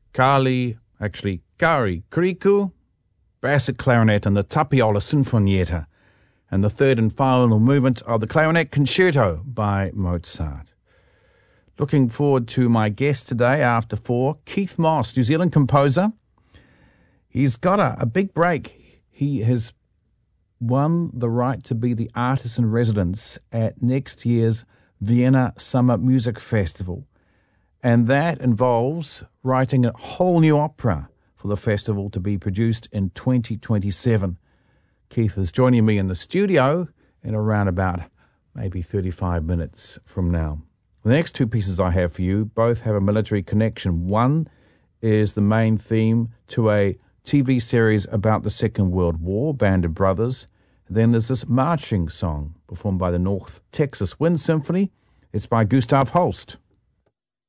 Kari Kuriku, bass clarinet and the Tapiola Sinfonietta, and the third and final movement of the Clarinet Concerto by Mozart. Looking forward to my guest today after 4, Keith Moss, New Zealand composer. He's got a big break. He has won the right to be the artist in residence at next year's Vienna Summer Music Festival. And that involves writing a whole new opera for the festival to be produced in 2027. Keith is joining me in the studio in around about maybe 35 minutes from now. The next 2 pieces I have for you both have a military connection. One is the main theme to a TV series about the Second World War, Band of Brothers. Then there's this marching song performed by the North Texas Wind Symphony. It's by Gustav Holst.